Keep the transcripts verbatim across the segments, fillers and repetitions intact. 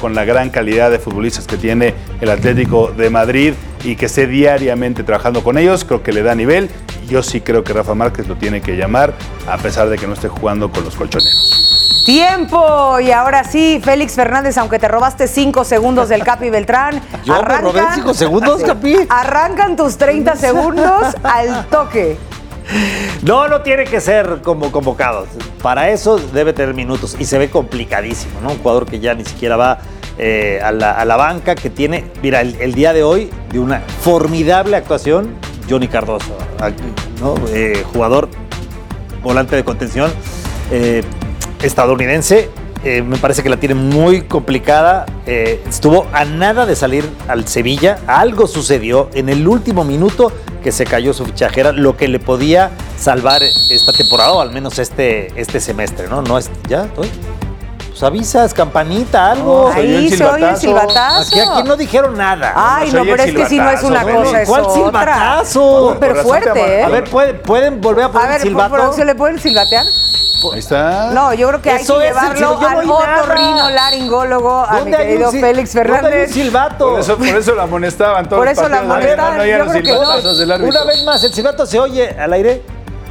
con la gran calidad de futbolistas que tiene el Atlético de Madrid y que esté diariamente trabajando con ellos, creo que le da nivel. Yo sí creo que Rafa Márquez lo tiene que llamar, a pesar de que no esté jugando con los colchoneros. ¡Tiempo! Y ahora sí, Félix Fernández, aunque te robaste cinco segundos del Capi Beltrán. ¿Yo arrancan, me robé cinco segundos, Capi? Arrancan tus treinta segundos al toque. No, no tiene que ser como convocado. Para eso debe tener minutos. Y se ve complicadísimo, ¿no? Un jugador que ya ni siquiera va eh, a, la, a la banca, que tiene, mira, el, el día de hoy, de una formidable actuación, Johnny Cardoso, ¿no? Eh, jugador, volante de contención, eh, estadounidense. Eh, me parece que la tiene muy complicada. Eh, estuvo a nada de salir al Sevilla. Algo sucedió en el último minuto que se cayó su fichajera, lo que le podía salvar esta temporada, o al menos este, este semestre, ¿no? No es, ¿ya estoy? Pues avisas, campanita, algo. Oh, ahí se oye el silbatazo. Aquí, aquí no dijeron nada. Ay, no, no pero es que si no es una bueno, cosa, es ¿cuál otra. silbatazo? Pero fuerte, ¿eh? A ver, ¿pueden, ¿pueden volver a poner a ver, el silbato? ¿por, por, ¿se le pueden silbatear? Ahí está. No, yo creo que Eso hay que es, llevarlo yo no al oí nada. otorrino laringólogo, a mi querido un, Félix Fernández. ¿Dónde hay un silbato? Por eso, por eso la amonestaban todos Por los eso la partidos. amonestaban, No, no, ya yo los creo que silbatazos del árbitro. Una vez más, ¿el silbato se oye al aire?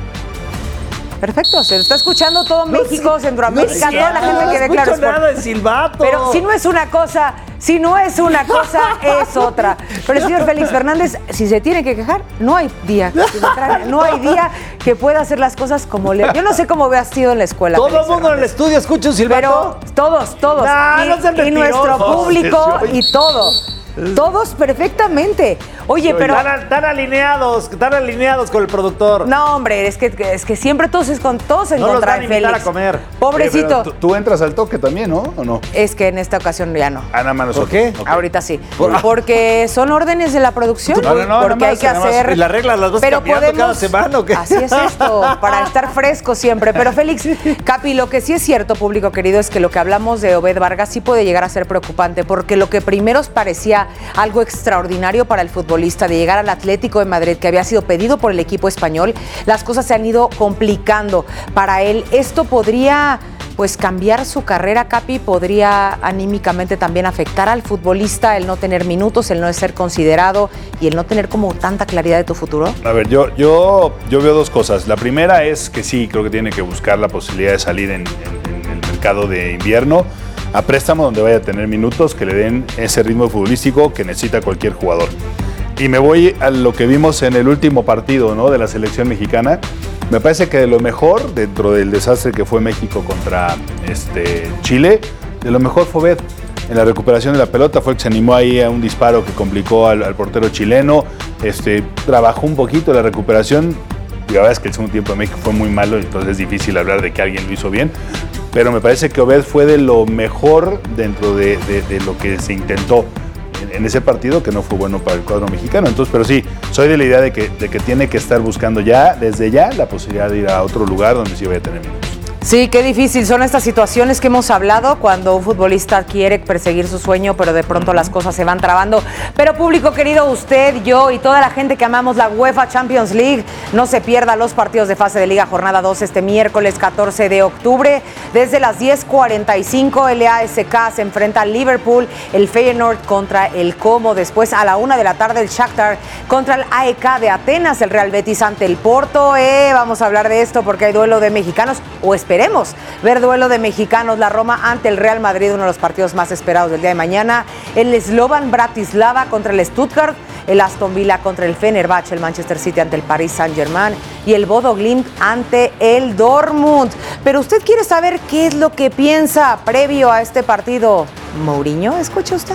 Perfecto, se lo está escuchando todo No, México, sí, Centroamérica, no, toda la gente no que ve escucho Claro Sport. nada de silbato. Pero si no es una cosa, si no es una cosa, es otra. Pero el señor Félix Fernández, si se tiene que quejar, no hay día, no hay día que pueda hacer las cosas como le... Yo no sé cómo veas sido en la escuela. Todo el mundo en el estudio escucha un silbato. Pero todos, todos. No, y, no sean y nuestro mentirosos. público y todo. Todos perfectamente. Oye, pero... Están, están alineados, están alineados con el productor. No, hombre, es que, es que siempre todos, es con, todos en No los contra van a de invitar Félix. a comer. Pobrecito. Oye, tú, tú entras al toque también, ¿no? ¿O no? Es que en esta ocasión ya no. Ah, nada más nosotros. ¿Por qué? Okay. Ahorita sí. ¿Por? Porque son órdenes de la producción. No, no, no, porque nada hay más, que nada más. hacer. ¿Y las reglas las vas pero cambiando podemos, cada semana o qué? Así es esto, para estar fresco siempre. Pero Félix, Capi, lo que sí es cierto, público querido, es que lo que hablamos de Obed Vargas sí puede llegar a ser preocupante, porque lo que primero parecía algo extraordinario para el futbolista de llegar al Atlético de Madrid, que había sido pedido por el equipo español, las cosas se han ido complicando para él. Esto podría pues cambiar su carrera, Capi, podría anímicamente también afectar al futbolista el no tener minutos, el no ser considerado y el no tener como tanta claridad de tu futuro. A ver, yo, yo, yo veo dos cosas. La primera es que sí, creo que tiene que buscar la posibilidad de salir en, en, en el mercado de invierno a préstamo, donde vaya a tener minutos que le den ese ritmo futbolístico que necesita cualquier jugador. Y me voy a lo que vimos en el último partido, ¿no?, de la selección mexicana. Me parece que de lo mejor, dentro del desastre que fue México contra este, Chile, de lo mejor fue Obed. En la recuperación de la pelota fue el que se animó ahí a un disparo que complicó al, al portero chileno. Este, trabajó un poquito la recuperación. Y la verdad es que el segundo tiempo de México fue muy malo, entonces es difícil hablar de que alguien lo hizo bien. Pero me parece que Obed fue de lo mejor dentro de, de, de lo que se intentó en ese partido, que no fue bueno para el cuadro mexicano. Entonces, pero sí, soy de la idea de que, de que tiene que estar buscando ya, desde ya, la posibilidad de ir a otro lugar donde sí vaya a tener minutos. Sí, qué difícil son estas situaciones que hemos hablado cuando un futbolista quiere perseguir su sueño, pero de pronto las cosas se van trabando. Pero público querido, usted, yo y toda la gente que amamos la UEFA Champions League, no se pierda los partidos de fase de Liga Jornada dos este miércoles catorce de octubre. Desde las diez cuarenta y cinco, el A S K se enfrenta al Liverpool, el Feyenoord contra el Como. Después a la una de la tarde el Shakhtar contra el A E K de Atenas, el Real Betis ante el Porto. Eh, vamos a hablar de esto porque hay duelo de mexicanos, o esperemos ver duelo de mexicanos. La Roma ante el Real Madrid, uno de los partidos más esperados del día de mañana. El Slovan Bratislava contra el Stuttgart, el Aston Villa contra el Fenerbahce, el Manchester City ante el Paris Saint-Germain y el Bodo Glimt ante el Dortmund. Pero usted quiere saber qué es lo que piensa previo a este partido Mourinho. Escuche usted.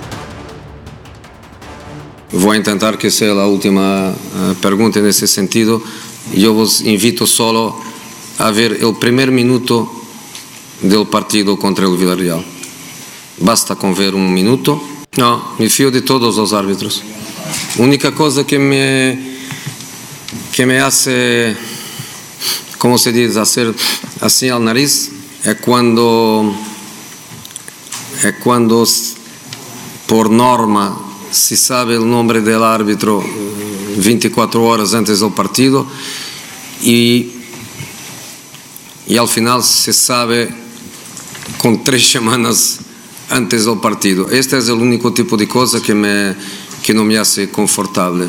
Voy a intentar que sea la última uh, pregunta en ese sentido. Yo os invito solo a ver el primer minuto del partido contra el Villarreal. Basta con ver un minuto. No, me fío de todos los árbitros. Única cosa que me que me hace, ¿cómo se dice?, hacer así al nariz es cuando es cuando por norma se sabe el nombre del árbitro veinticuatro horas antes del partido y y al final se sabe con tres semanas antes del partido. Este es el único tipo de cosa que, me, que no me hace confortable.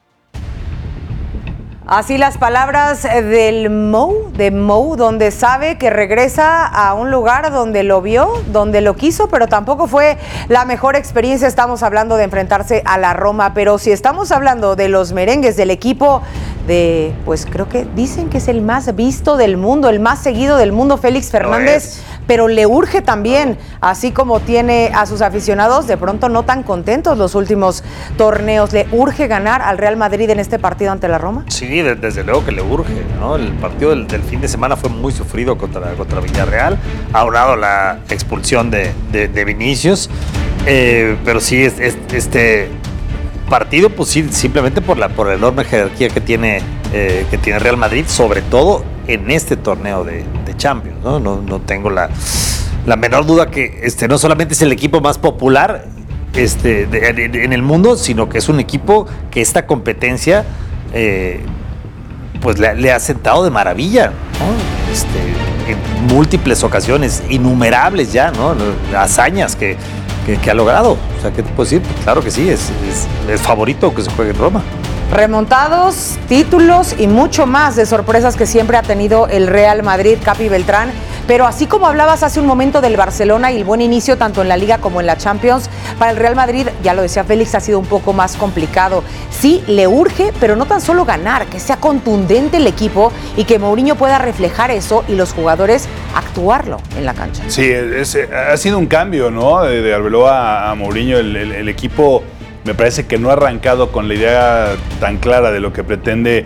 Así las palabras del Mou, de Mou, donde sabe que regresa a un lugar donde lo vio, donde lo quiso, pero tampoco fue la mejor experiencia. Estamos hablando de enfrentarse a la Roma, pero si estamos hablando de los merengues, del equipo de, pues creo que dicen que es el más visto del mundo, el más seguido del mundo, Félix Fernández, pero le urge también, así como tiene a sus aficionados de pronto no tan contentos los últimos torneos, le urge ganar al Real Madrid en este partido ante la Roma. Sí, desde luego que le urge, ¿no? El partido del, del fin de semana fue muy sufrido contra, contra Villarreal, aunado la expulsión de, de, de Vinicius, eh, pero sí, es, es, este partido, pues sí, simplemente por la, por la enorme jerarquía que tiene, eh, que tiene Real Madrid, sobre todo en este torneo de, de Champions, ¿no? No, no tengo la, la menor duda que este, no solamente es el equipo más popular este, de, de, en el mundo, sino que es un equipo que esta competencia eh, pues le, le ha sentado de maravilla, ¿no? Este, en múltiples ocasiones, innumerables ya, ¿no? Hazañas que, que, que ha logrado. O sea, ¿qué te puedo decir? Claro que sí, es, es el favorito que se juegue en Roma. Remontados, títulos y mucho más de sorpresas que siempre ha tenido el Real Madrid, Capi Beltrán. Pero así como hablabas hace un momento del Barcelona y el buen inicio tanto en la Liga como en la Champions, para el Real Madrid, ya lo decía Félix, ha sido un poco más complicado. Sí, le urge, pero no tan solo ganar, que sea contundente el equipo y que Mourinho pueda reflejar eso y los jugadores actuarlo en la cancha. Sí, es, ha sido un cambio, ¿no? De, de Arbeloa a, a Mourinho, el, el, el equipo me parece que no ha arrancado con la idea tan clara de lo que pretende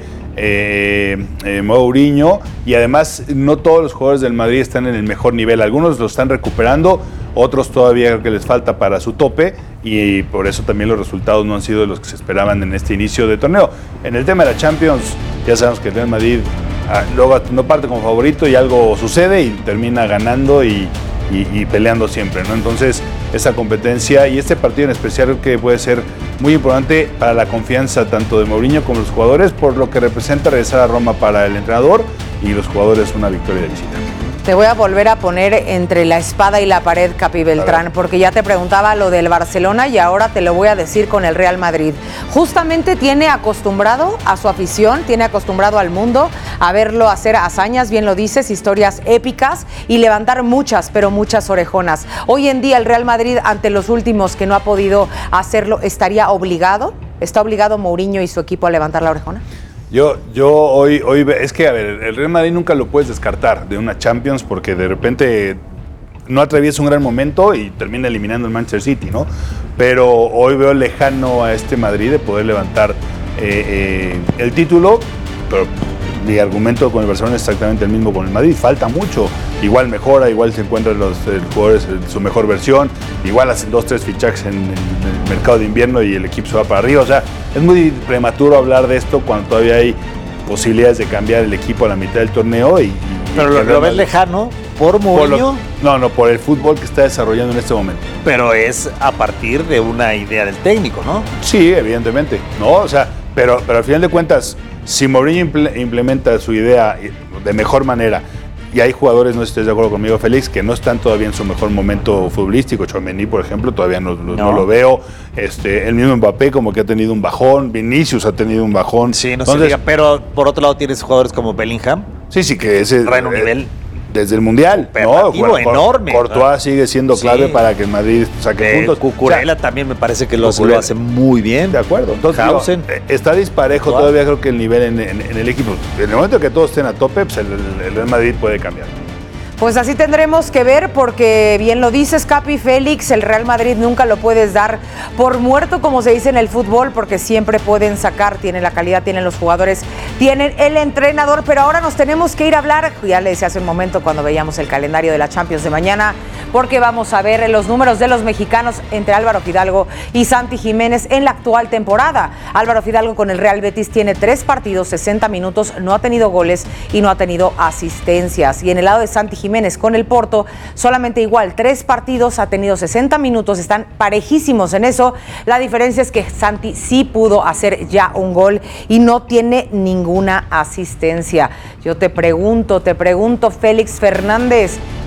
Eh, eh, Mourinho, y además no todos los jugadores del Madrid están en el mejor nivel, algunos lo están recuperando, otros todavía creo que les falta para su tope, y por eso también los resultados no han sido los que se esperaban en este inicio de torneo. En el tema de la Champions, ya sabemos que el Real Madrid ah, luego no parte como favorito y algo sucede y termina ganando y, y, y peleando siempre, ¿no? Entonces esa competencia y este partido en especial creo que puede ser muy importante para la confianza tanto de Mourinho como de los jugadores, por lo que representa regresar a Roma para el entrenador y los jugadores una victoria de visita. Te voy a volver a poner entre la espada y la pared, Capi Beltrán, porque ya te preguntaba lo del Barcelona y ahora te lo voy a decir con el Real Madrid. Justamente tiene acostumbrado a su afición, tiene acostumbrado al mundo a verlo hacer hazañas, bien lo dices, historias épicas y levantar muchas, pero muchas orejonas. Hoy en día el Real Madrid, ante los últimos que no ha podido hacerlo, ¿estaría obligado? ¿Está obligado Mourinho y su equipo a levantar la orejona? Yo, yo hoy, hoy, es que a ver, el Real Madrid nunca lo puedes descartar de una Champions porque de repente no atraviesa un gran momento y termina eliminando el Manchester City, ¿no? Pero hoy veo lejano a este Madrid de poder levantar eh, eh, el título, pero mi argumento con el Barcelona es exactamente el mismo con el Madrid, falta mucho, igual mejora, igual se encuentran los eh, jugadores en su mejor versión, igual hacen dos, tres fichajes en, en el mercado de invierno y el equipo se va para arriba, o sea, es muy prematuro hablar de esto cuando todavía hay posibilidades de cambiar el equipo a la mitad del torneo y... y pero lo, lo ves lejano por Mourinho. No, no, por el fútbol que está desarrollando en este momento. Pero es a partir de una idea del técnico, ¿no? Sí, evidentemente, ¿no? O sea, pero, pero al final de cuentas, si Mourinho implementa su idea de mejor manera y hay jugadores, no sé si estés de acuerdo conmigo, Félix, que no están todavía en su mejor momento futbolístico, Tchouaméni, por ejemplo, todavía no, no. no lo veo, este, el mismo Mbappé como que ha tenido un bajón, Vinicius ha tenido un bajón. Sí, no se diga, pero por otro lado tienes jugadores como Bellingham. Sí, sí, que ese... Traen un nivel... Desde el Mundial, ¿no? enorme. Courtois, ¿no? Sigue siendo clave sí. para que el Madrid saque eh, puntos. Cucurella o sea, también me parece que lo, lo hace muy bien. De acuerdo. Entonces, digo, está disparejo Courtois. Todavía creo que el nivel en, en, en el equipo. En el momento que todos estén a tope, pues el, el Real Madrid puede cambiar. Pues así tendremos que ver, porque bien lo dices, Capi, Félix, el Real Madrid nunca lo puedes dar por muerto, como se dice en el fútbol, porque siempre pueden sacar, tienen la calidad, tienen los jugadores, tienen el entrenador, pero ahora nos tenemos que ir a hablar, ya le decía hace un momento cuando veíamos el calendario de la Champions de mañana, porque vamos a ver los números de los mexicanos entre Álvaro Fidalgo y Santi Jiménez en la actual temporada. Álvaro Fidalgo con el Real Betis tiene tres partidos, sesenta minutos, no ha tenido goles y no ha tenido asistencias, y en el lado de Santi Jiménez con el Porto, solamente igual, tres partidos, ha tenido sesenta minutos, están parejísimos en eso. La diferencia es que Santi sí pudo hacer ya un gol y no tiene ninguna asistencia. Yo te pregunto, te pregunto, Félix Fernández,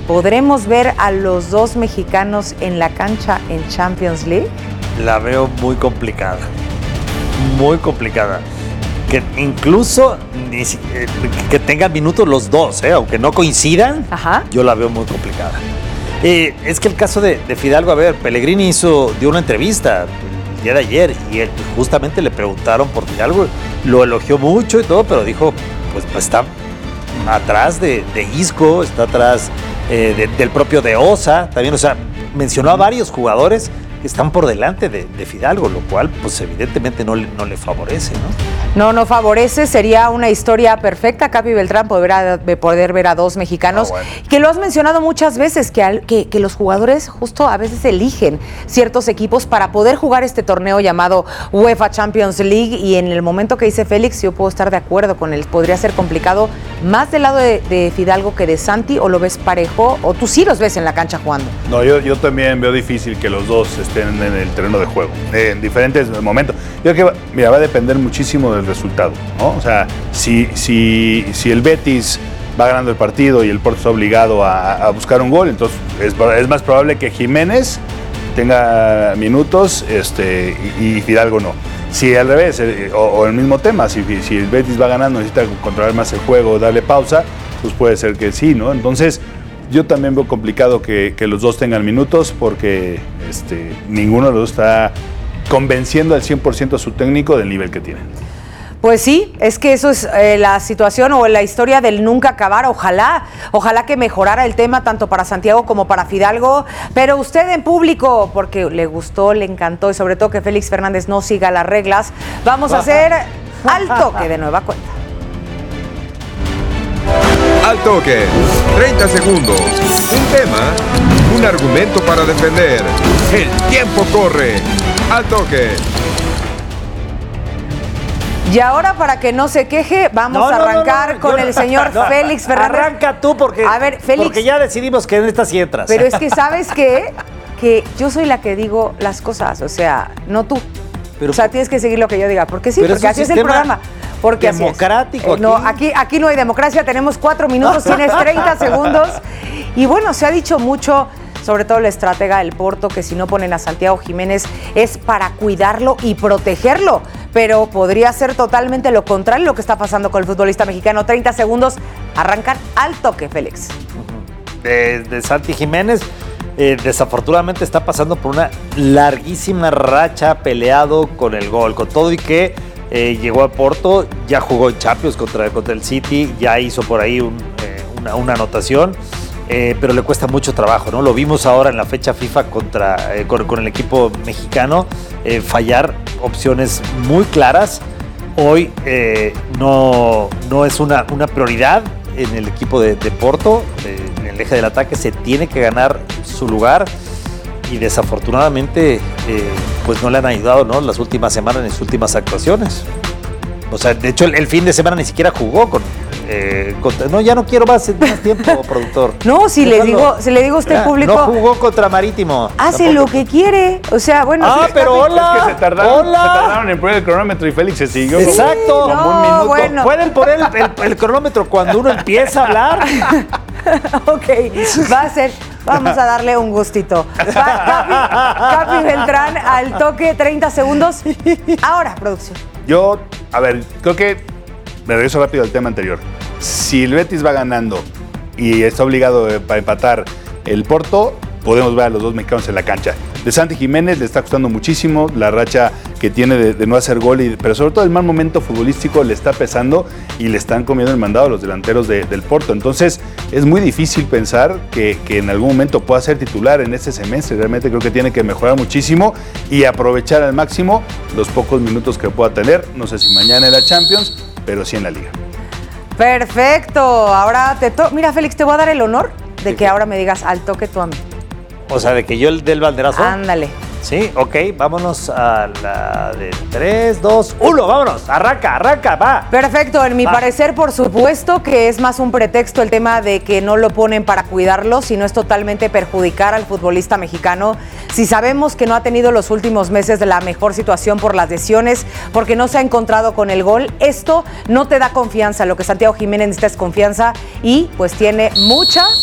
¿podremos ver a los dos mexicanos en la cancha en Champions League? La veo muy complicada, muy complicada. Que incluso ni, eh, que tengan minutos los dos, eh, aunque no coincidan, Ajá. yo la veo muy complicada. Eh, es que el caso de, de Fidalgo, a ver, Pellegrini hizo, dio una entrevista el día de ayer y él, justamente le preguntaron por Fidalgo, lo elogió mucho y todo, pero dijo, pues, pues está atrás de, de Isco, está atrás eh, de, del propio de Osa, también, o sea, mencionó a varios jugadores que están por delante de, de Fidalgo, lo cual, pues evidentemente no, no le favorece, ¿no? No, no favorece, sería una historia perfecta. Capi Beltrán poder, poder ver a dos mexicanos, oh, bueno. que lo has mencionado muchas veces, que, al, que, que los jugadores justo a veces eligen ciertos equipos para poder jugar este torneo llamado UEFA Champions League, y en el momento que dice Félix, yo puedo estar de acuerdo con él, podría ser complicado más del lado de, de Fidalgo que de Santi, o lo ves parejo, o tú sí los ves en la cancha jugando. No, yo, yo también veo difícil que los dos estén en el terreno de juego, en diferentes momentos. Yo creo que, mira, va a depender muchísimo del resultado, ¿no? O sea, si, si, si el Betis va ganando el partido y el Porto está obligado a, a buscar un gol, entonces es, es más probable que Jiménez tenga minutos este, y, y Fidalgo no. Si al revés, eh, o, o el mismo tema, si, si el Betis va ganando, necesita controlar más el juego, darle pausa, pues puede ser que sí, ¿no? Entonces, yo también veo complicado que, que los dos tengan minutos, porque este, ninguno de los dos está convenciendo al cien por ciento a su técnico del nivel que tienen. Pues sí, es que eso es eh, la situación o la historia del nunca acabar. Ojalá, ojalá que mejorara el tema tanto para Santiago como para Fidalgo, pero usted en público, porque le gustó, le encantó y sobre todo que Félix Fernández no siga las reglas, vamos a hacer al toque de nueva cuenta. Al toque, treinta segundos, un tema, un argumento para defender. El tiempo corre. Al toque. Y ahora, para que no se queje, vamos no, a arrancar no, no, no, con yo, el señor no, Félix Fernández. Arranca tú porque, a ver, Félix, porque ya decidimos que en esta sí entras. Pero es que, ¿sabes qué? Que yo soy la que digo las cosas, o sea, no tú. Pero, o sea, tienes que seguir lo que yo diga. Porque sí, porque es así es el programa. Porque democrático. Así es. Eh, no, aquí, aquí no hay democracia, tenemos cuatro minutos, tienes treinta segundos. Y bueno, se ha dicho mucho, sobre todo la estratega del Porto, que si no ponen a Santiago Jiménez es para cuidarlo y protegerlo, pero podría ser totalmente lo contrario lo que está pasando con el futbolista mexicano. treinta segundos, arrancan al toque, Félix. De, de Santi Jiménez, eh, desafortunadamente está pasando por una larguísima racha, peleado con el gol, con todo y que eh, llegó a Porto, ya jugó en Champions contra, contra el City, ya hizo por ahí un, eh, una, una anotación. Eh, pero le cuesta mucho trabajo, ¿no? Lo vimos ahora en la fecha FIFA contra, eh, con, con el equipo mexicano, eh, fallar opciones muy claras. Hoy eh, no, no es una, una prioridad en el equipo de, de Porto, eh, en el eje del ataque se tiene que ganar su lugar y desafortunadamente eh, pues no le han ayudado, ¿no? Las últimas semanas en sus últimas actuaciones. O sea, de hecho el, el fin de semana ni siquiera jugó con... Eh, contra, no, ya no quiero más, más tiempo, productor. No, si le digo, si le digo a usted, público. No jugó contra Marítimo. Hace lo que quiere. O sea, bueno. Ah, sí, pero hola. Es que se tardaron, hola. se tardaron en poner el cronómetro y Félix se siguió. Exacto. No, como un minuto. bueno. Pueden poner el, el, el cronómetro cuando uno empieza a hablar. Ok, va a ser. Vamos a darle un gustito. Va, Capi, Capi Beltrán, al toque, treinta segundos. Ahora, producción. Yo, a ver, creo que me regreso rápido al tema anterior. Si el Betis va ganando y está obligado para empatar el Porto, podemos ver a los dos mexicanos en la cancha. De Santi Jiménez le está costando muchísimo la racha que tiene de, de no hacer gol, y, pero sobre todo el mal momento futbolístico le está pesando y le están comiendo el mandado a los delanteros de, del Porto. Entonces es muy difícil pensar que, que en algún momento pueda ser titular en este semestre. Realmente creo que tiene que mejorar muchísimo y aprovechar al máximo los pocos minutos que pueda tener. No sé si mañana en la Champions, pero sí en la Liga. Perfecto, ahora te toca. Mira, Félix, te voy a dar el honor de que ahora me digas al toque tú a mí. O sea, de que yo el del banderazo. Ándale. Sí, ok, vámonos a la de tres, dos, uno, vámonos, arranca, arranca, va. Perfecto, en mi va. parecer, por supuesto que es más un pretexto el tema de que no lo ponen para cuidarlo, sino es totalmente perjudicar al futbolista mexicano. Si sabemos que no ha tenido los últimos meses de la mejor situación por las lesiones, porque no se ha encontrado con el gol, esto no te da confianza. Lo que Santiago Jiménez necesita es confianza y pues tiene mucha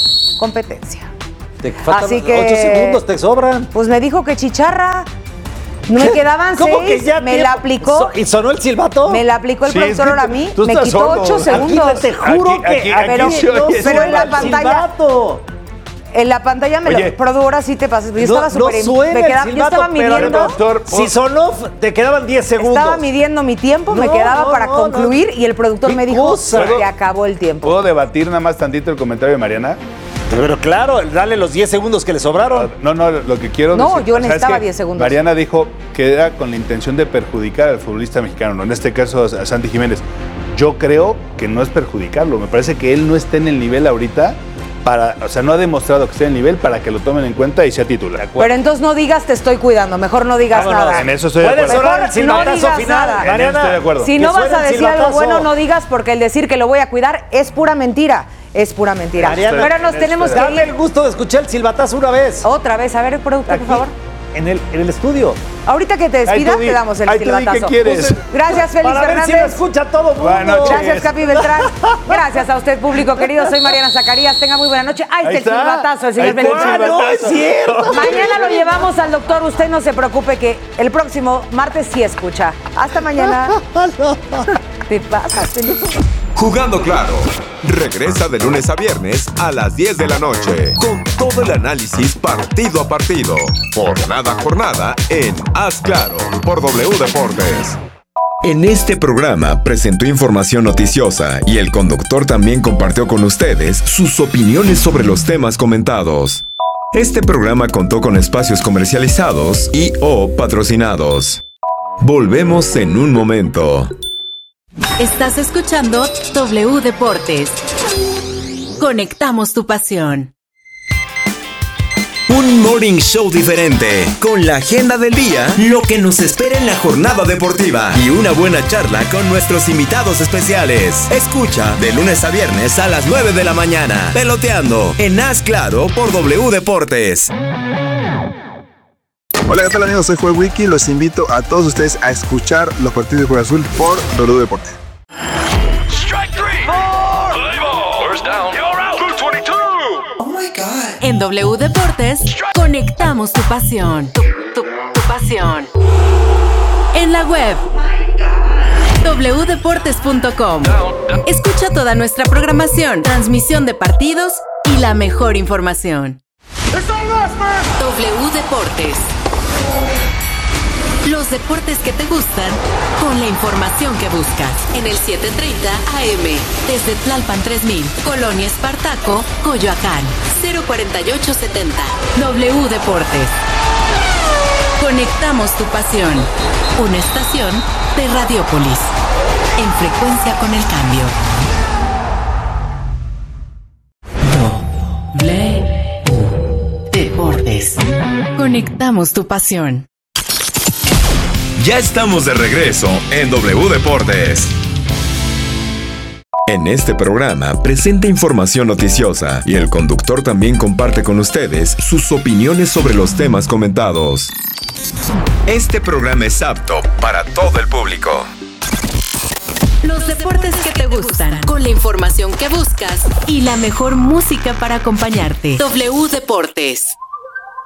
competencia. Te faltan Así que- ocho segundos, te sobran. Pues me dijo que chicharra. No me quedaban ¿Cómo seis. que ya me tiempo? la aplicó. So- ¿Y sonó el silbato? Me la aplicó el Sí, productor es que ahora a tú- mí. tú Me estás quitó sordo. ocho Aquí segundos. Te juro Aquí- que aquí- a- aquí pero- se oye no eso. pero en la suena el pantalla- silbato. En la pantalla me Oye. lo. Produ, ahora sí te pasas. Yo No- estaba no súper. suena me el quedaba- yo silbato, estaba pero- midiendo. Doctor, Si sonó, te quedaban diez segundos. Estaba midiendo mi tiempo, me No, quedaba no, para no, concluir no. y el productor ¿Qué me dijo cosa? que acabó el tiempo. ¿Puedo debatir nada más tantito el comentario de Mariana? Pero claro, dale los diez segundos que le sobraron. No, no, lo que quiero No, decir... yo ¿sabes necesitaba qué? diez segundos. Mariana dijo que era con la intención de perjudicar al futbolista mexicano, ¿no? En este caso a Santi Jiménez. Yo creo que no es perjudicarlo. Me parece que él no está en el nivel ahorita para... O sea, no ha demostrado que esté en el nivel para que lo tomen en cuenta y sea titular. Pero entonces no digas te estoy cuidando, mejor no digas Vámonos. nada. En eso estoy de Puede acuerdo. sonar el Mejor no silbatazo digas final. nada. En eso Mariana, estoy de acuerdo. Si que no vas suene a el decir algo silbatazo. bueno, no digas porque el decir que lo voy a cuidar es pura mentira. Es pura mentira. Mariana, Pero nos en tenemos esto- que Dale ir el gusto de escuchar el silbatazo una vez. otra vez. A ver, productor, Aquí, por favor. En el, en el estudio. Ahorita que te Ahí despidas, tú di- te damos el ahí tú di qué silbatazo. quieres. Gracias, Félix Para ver si lo Fernández. escucha todo el mundo. Buenas noches. Gracias, Capi Beltrán. Gracias a usted, público querido. Soy Mariana Zacarías. Tenga muy buena noche. Ahí Ahí está el está. silbatazo, el Ahí señor está el Félix. Ah, no, es cierto. Mañana lo llevamos al doctor. Usted no se preocupe que el próximo martes sí escucha. Hasta mañana. Te pasas, Félix. Jugando Claro. Regresa de lunes a viernes a las diez de la noche con todo el análisis partido a partido, jornada a jornada en Haz Claro por W Deportes. En este programa presentó información noticiosa y el conductor también compartió con ustedes sus opiniones sobre los temas comentados. Este programa contó con espacios comercializados y o patrocinados. Volvemos en un momento. Estás escuchando W Deportes. Conectamos tu pasión. Un morning show diferente, con la agenda del día, lo que nos espera en la jornada deportiva y una buena charla con nuestros invitados especiales. Escucha de lunes a viernes a las nueve de la mañana, Peloteando, en Haz Claro por W Deportes. Hola, ¿qué tal amigos? Soy Joel Wiki. Los invito a todos ustedes a escuchar los partidos de Cruz Azul por W Deporte. En W Deportes, conectamos tu pasión. Tu, tu- tu pasión. En la web doble u deportes punto com. Escucha toda nuestra programación, transmisión de partidos y la mejor información. W Deportes. Los deportes que te gustan con la información que buscas. En el setecientos treinta A M. Desde Tlalpan tres mil, Colonia Espartaco, Coyoacán. cero cuarenta y ocho setenta. W Deportes. Conectamos tu pasión. Una estación de Radiópolis. En frecuencia con el cambio. W Deportes. Conectamos tu pasión. Ya estamos de regreso en W Deportes. En este programa presenta información noticiosa y el conductor también comparte con ustedes sus opiniones sobre los temas comentados. Este programa es apto para todo el público. Los deportes que te gustan, con la información que buscas y la mejor música para acompañarte. W Deportes.